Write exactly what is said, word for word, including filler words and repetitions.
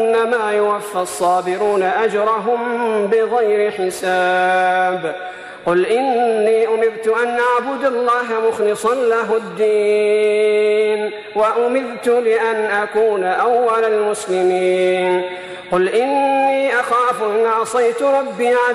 إنما يوفى الصابرون أجرهم بغير حساب. قل إني أمرت أن أعبد الله مخلصا له الدين وأمرت لأن أكون أول المسلمين. قل إني أخاف إن عصيت ربي